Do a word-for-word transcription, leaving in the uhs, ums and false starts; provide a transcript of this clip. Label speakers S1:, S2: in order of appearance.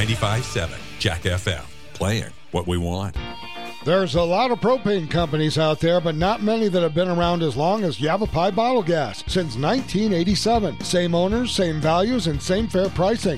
S1: ninety-five point seven Jack F M, playing what we want.
S2: There's a lot of propane companies out there, but not many that have been around as long as Yavapai Bottle Gas since nineteen eighty-seven. Same owners, same values, and same fair pricing.